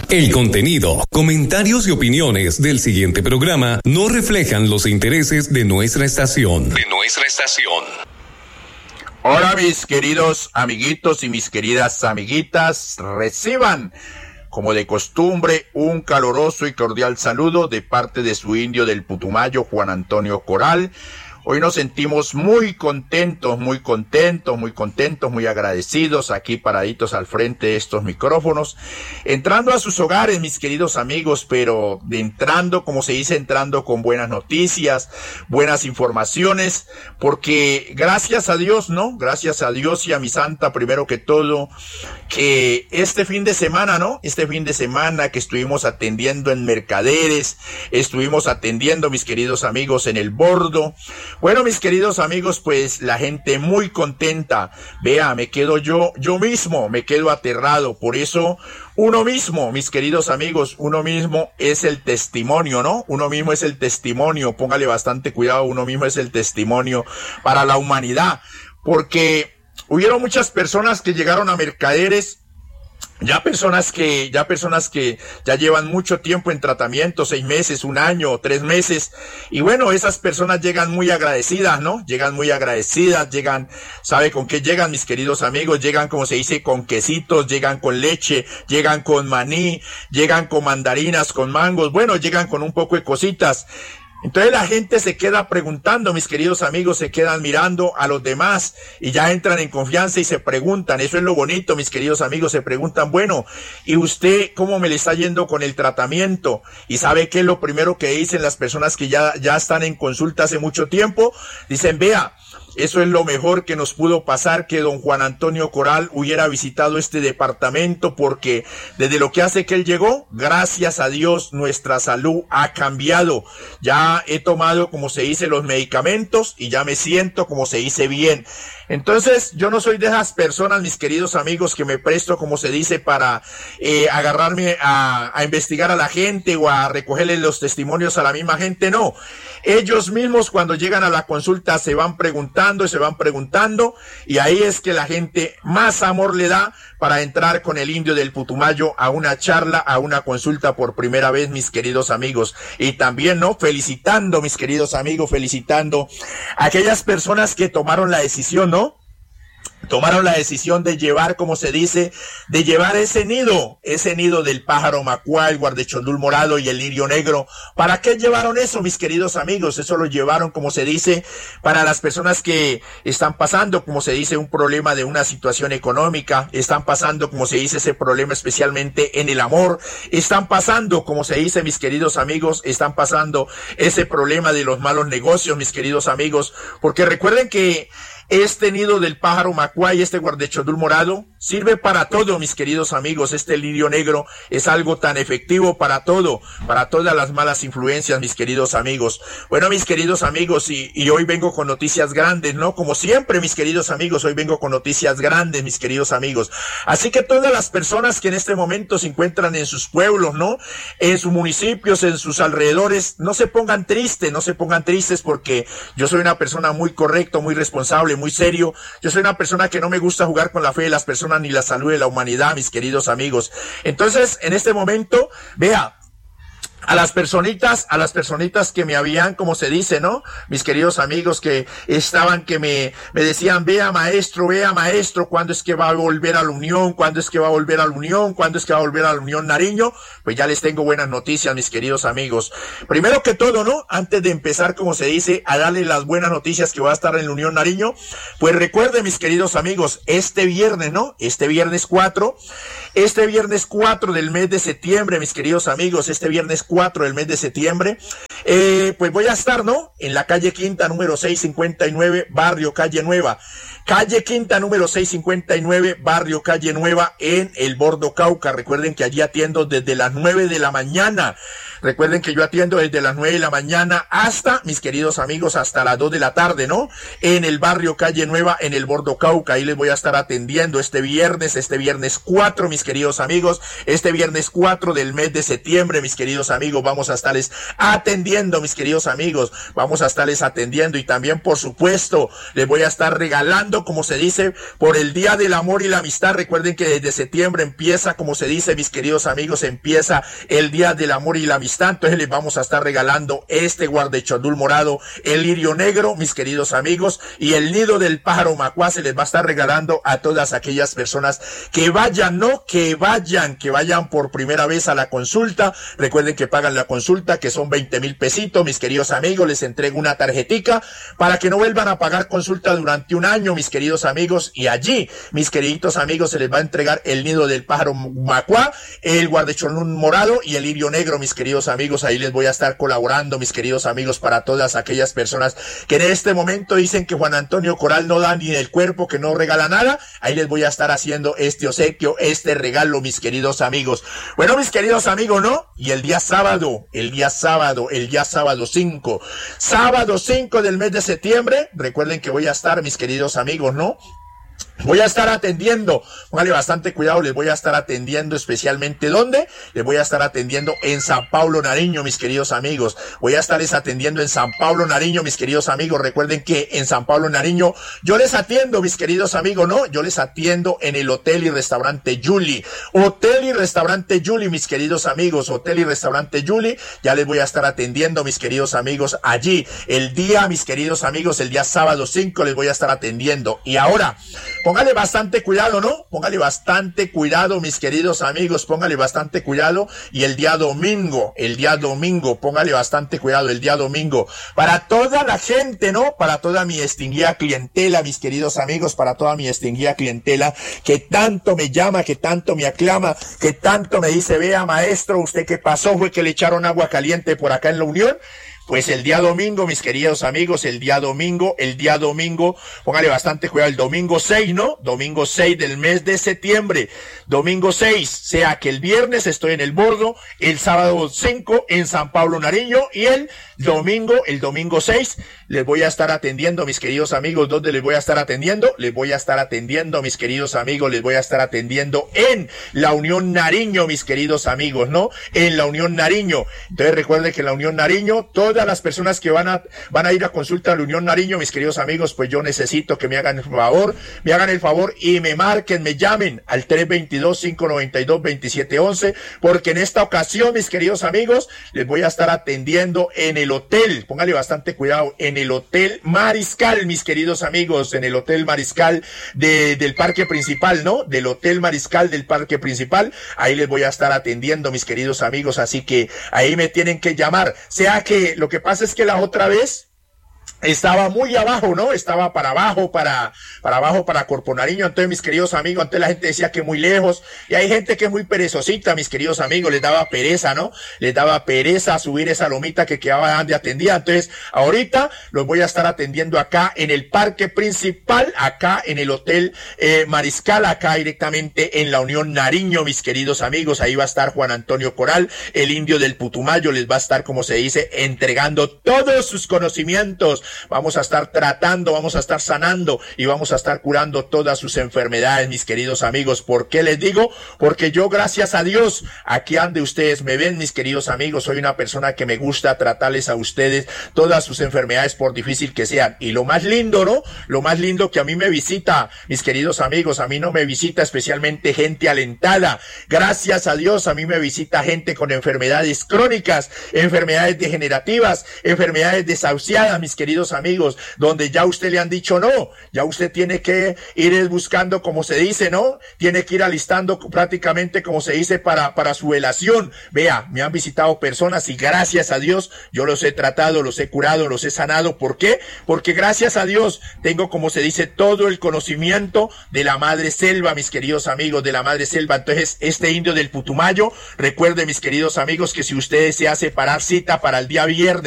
El contenido, comentarios y opiniones del siguiente programa no reflejan los intereses de nuestra estación. Hola mis queridos amiguitos y mis queridas amiguitas, reciban como de costumbre un caluroso y cordial saludo de parte de su indio del Putumayo, Juan Antonio Coral. Hoy nos sentimos muy contentos, muy agradecidos aquí paraditos al frente de estos micrófonos, entrando a sus hogares, mis queridos amigos, pero entrando, como se dice, entrando con buenas noticias, buenas informaciones, porque gracias a Dios, ¿no? Gracias a Dios y a mi santa, primero que todo, que este fin de semana, ¿no? Este fin de semana que estuvimos atendiendo en Mercaderes, estuvimos atendiendo, mis queridos amigos, en el Bordo. Bueno, mis queridos amigos, pues la gente muy contenta. Vea, me quedo yo mismo, me quedo aterrado. Por eso, uno mismo, mis queridos amigos, uno mismo es el testimonio, ¿no? Uno mismo es el testimonio. Póngale bastante cuidado, uno mismo es el testimonio para la humanidad. Porque hubieron muchas personas que llegaron a Mercaderes, ya personas que ya llevan mucho tiempo en tratamiento, 6 meses, 1 año, 3 meses, y bueno, esas personas llegan muy agradecidas, ¿no? Llegan muy agradecidas, ¿sabe con qué llegan, mis queridos amigos? Llegan, como se dice, con quesitos, llegan con leche, llegan con maní, llegan con mandarinas, con mangos, bueno, llegan con un poco de cositas. Entonces la gente se queda preguntando, mis queridos amigos, se quedan mirando a los demás y ya entran en confianza y se preguntan, eso es lo bonito, mis queridos amigos, se preguntan, bueno, ¿y usted cómo me le está yendo con el tratamiento? ¿Y sabe qué es lo primero que dicen las personas que ya están en consulta hace mucho tiempo? Dicen, vea, eso es lo mejor que nos pudo pasar, que don Juan Antonio Coral hubiera visitado este departamento, porque desde lo que hace que él llegó, gracias a Dios, nuestra salud ha cambiado. Ya he tomado, como se dice, los medicamentos y ya me siento, como se dice, bien. Entonces, yo no soy de esas personas, mis queridos amigos, que me presto, como se dice, para agarrarme a investigar a la gente o a recogerle los testimonios a la misma gente, no. Ellos mismos cuando llegan a la consulta se van preguntando y ahí es que la gente más amor le da para entrar con el indio del Putumayo a una charla, a una consulta por primera vez, mis queridos amigos. Y también, ¿no? Felicitando, mis queridos amigos, felicitando a aquellas personas que tomaron la decisión, ¿no? Tomaron la decisión de llevar, como se dice, de llevar ese nido del pájaro macuá, el guardechondul morado y el lirio negro. ¿Para qué llevaron eso, mis queridos amigos? Eso lo llevaron, como se dice, para las personas que están pasando, como se dice, un problema de una situación económica, están pasando, como se dice, ese problema especialmente en el amor, están pasando, como se dice, mis queridos amigos, están pasando ese problema de los malos negocios, mis queridos amigos, porque recuerden que este nido del pájaro macuá y este guardechondul morado sirve para todo, mis queridos amigos. Este lirio negro es algo tan efectivo para todo, para todas las malas influencias, mis queridos amigos. Bueno, mis queridos amigos, y hoy vengo con noticias grandes, ¿no? Como siempre, mis queridos amigos, hoy vengo con noticias grandes, mis queridos amigos. Así que todas las personas que en este momento se encuentran en sus pueblos, ¿no? En sus municipios, en sus alrededores, no se pongan tristes, porque yo soy una persona muy correcta, muy responsable, muy serio. Yo soy una persona que no me gusta jugar con la fe de las personas ni la salud de la humanidad, mis queridos amigos. Entonces, en este momento, vea, a las personitas que me habían, como se dice, ¿no? Mis queridos amigos que estaban, que me decían, vea maestro, ¿cuándo es que va a volver a la Unión? ¿Cuándo es que va a volver a la Unión? ¿Cuándo es que va a volver a la Unión Nariño? Pues ya les tengo buenas noticias, mis queridos amigos. Primero que todo, ¿no? Antes de empezar, como se dice, a darles las buenas noticias que va a estar en la Unión Nariño, pues recuerden, mis queridos amigos, este viernes, ¿no? Este viernes 4 del mes de septiembre, mis queridos amigos, este viernes 4 del mes de septiembre, pues voy a estar, ¿no? En la calle Quinta, número 659, barrio Calle Nueva. Calle Quinta, número 659, barrio Calle Nueva, en el Bordo Cauca. Recuerden que allí atiendo desde las 9 de la mañana. Recuerden que yo atiendo desde las 9 de la mañana hasta, mis queridos amigos, hasta las 2 de la tarde, ¿no? En el barrio Calle Nueva, en el Bordo Cauca. Ahí les voy a estar atendiendo este viernes 4, mis queridos amigos. Este viernes 4 del mes de septiembre, mis queridos amigos, vamos a estarles atendiendo, mis queridos amigos. Vamos a estarles atendiendo y también, por supuesto, les voy a estar regalando, como se dice, por el Día del Amor y la Amistad. Recuerden que desde septiembre empieza, como se dice, mis queridos amigos, empieza el Día del Amor y la Amistad. Entonces les vamos a estar regalando este guardechondul morado, el lirio negro, mis queridos amigos, y el nido del pájaro macuá se les va a estar regalando a todas aquellas personas que vayan, ¿no? Que vayan por primera vez a la consulta. Recuerden que pagan la consulta, que son 20,000 pesitos, mis queridos amigos. Les entrego una tarjetica para que no vuelvan a pagar consulta durante un año, mis queridos amigos, y allí, mis queridos amigos, se les va a entregar el nido del pájaro macuá, el guardechondul morado y el lirio negro, mis queridos amigos. Ahí les voy a estar colaborando, mis queridos amigos, para todas aquellas personas que en este momento dicen que Juan Antonio Coral no da ni del cuerpo, que no regala nada. Ahí les voy a estar haciendo este obsequio, este regalo, mis queridos amigos. Bueno, mis queridos amigos, ¿no? Y el día sábado 5 del mes de septiembre, recuerden que voy a estar, mis queridos amigos, ¿no? Voy a estar atendiendo, póngale bastante cuidado, les voy a estar atendiendo especialmente, ¿dónde? Les voy a estar atendiendo en San Pablo, Nariño, mis queridos amigos. Voy a estarles atendiendo en San Pablo, Nariño, mis queridos amigos. Recuerden que en San Pablo, Nariño, yo les atiendo, mis queridos amigos, ¿no? Yo les atiendo en el Hotel y Restaurante Julie. Hotel y Restaurante Julie, mis queridos amigos. Hotel y Restaurante Julie. Ya les voy a estar atendiendo, mis queridos amigos, allí. El día, mis queridos amigos, el día sábado 5 les voy a estar atendiendo. Y ahora, póngale bastante cuidado, ¿no? Póngale bastante cuidado, mis queridos amigos, póngale bastante cuidado. Y el día domingo, póngale bastante cuidado, el día domingo. Para toda la gente, ¿no? Para toda mi extinguida clientela, mis queridos amigos, para toda mi extinguida clientela, que tanto me llama, que tanto me aclama, que tanto me dice, vea, maestro, ¿usted qué pasó? ¿Fue que le echaron agua caliente por acá en la Unión? Pues el día domingo, mis queridos amigos, el día domingo, póngale bastante cuidado, el domingo 6, ¿no? Domingo 6 del mes de septiembre, domingo 6, sea que el viernes estoy en el Bordo, el sábado 5 en San Pablo, Nariño, y el domingo 6, les voy a estar atendiendo, mis queridos amigos. ¿Dónde les voy a estar atendiendo? Les voy a estar atendiendo, mis queridos amigos, les voy a estar atendiendo en la Unión Nariño, mis queridos amigos, ¿no? En la Unión Nariño. Entonces recuerden que en la Unión Nariño, todas las personas que van a ir a consulta a la Unión Nariño, mis queridos amigos, pues yo necesito que me hagan el favor y me marquen, me llamen al 322-592-2711, porque en esta ocasión, mis queridos amigos, les voy a estar atendiendo en el hotel, póngale bastante cuidado, en el Hotel Mariscal, mis queridos amigos, en el Hotel Mariscal del Parque Principal, ¿no? Del Hotel Mariscal del Parque Principal. Ahí les voy a estar atendiendo, mis queridos amigos, así que ahí me tienen que llamar. Sea que lo que pasa es que la otra vez estaba muy abajo, ¿no? Estaba para abajo, para Corpo Nariño. Entonces, mis queridos amigos, antes la gente decía que muy lejos, y hay gente que es muy perezosita, mis queridos amigos, les daba pereza, ¿no? Les daba pereza subir esa lomita que quedaba donde atendía. Entonces, ahorita los voy a estar atendiendo acá en el Parque Principal, acá en el Hotel Mariscal, acá directamente en la Unión Nariño, mis queridos amigos. Ahí va a estar Juan Antonio Coral, el indio del Putumayo, les va a estar, como se dice, entregando todos sus conocimientos. Vamos a estar tratando, vamos a estar sanando y vamos a estar curando todas sus enfermedades, mis queridos amigos. ¿Por qué les digo? Porque yo, gracias a Dios, aquí ande ustedes me ven, mis queridos amigos, soy una persona que me gusta tratarles a ustedes todas sus enfermedades, por difícil que sean. Y lo más lindo, ¿no? Lo más lindo, que a mí me visita, mis queridos amigos, a mí no me visita especialmente gente alentada. Gracias a Dios, a mí me visita gente con enfermedades crónicas, enfermedades degenerativas, enfermedades desahuciadas, mis queridos amigos, donde ya usted le han dicho no, ya usted tiene que ir buscando, como se dice, ¿no? Tiene que ir alistando prácticamente, como se dice, para su velación. Vea, me han visitado personas y gracias a Dios yo los he tratado, los he curado, los he sanado. ¿Por qué? Porque gracias a Dios tengo, como se dice, todo el conocimiento de la madre selva, mis queridos amigos, de la madre selva. Entonces, este indio del Putumayo, recuerde, mis queridos amigos, que si usted desea separar cita para el día viernes,